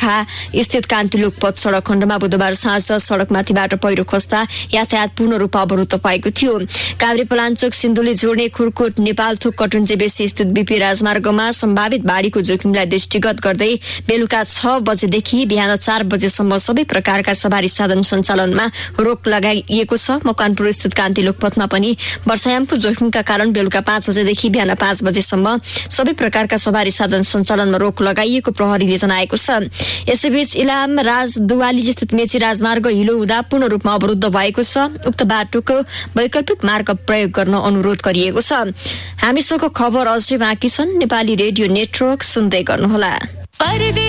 गोर्खा स्थित कान्तिलोक पथ सडक खण्डमा बुधबार साँझ सडकमाथिबाट पहिरो खस्दा यातायात पूर्ण रूपमा अवरुद्ध भएको थियो। काभ्रेपलाञ्चोक सिन्धुली जोड्ने खुरकोट नेपालथोक कटुन्जे बेसी स्थित बीपी राजमार्गमा सम्भावित बाढीको जोखिमलाई दृष्टिगत गर्दै बेलुका 6 बजेदेखि बिहान 4 बजेसम्म सबै प्रकारका सवारी साधन सञ्चालनमा रोक लगाइएको छ। मकवानपुर स्थित कान्तिलोक पथमा पनि वर्षायामको जोखिमका कारण बेलुका 5 बजेदेखि बिहान 5 बजेसम्म सबै प्रकारका सवारी साधन सञ्चालनमा रोक लगाइएको प्रहरीले जनाएको छ। यसैबीच इलाम राजदुवाली स्थित मेची राजमार्ग हिलो हुँदा पूर्ण रूपमा अवरुद्ध भएको छ। उक्त बाटोको वैकल्पिक मार्ग प्रयोग गर्न अनुरोध गरिएको छ। हामीसँग खबर अझै बाँकी छन्। नेपाली रेडियो नेटवर्क सुन्दै गर्नुहोला।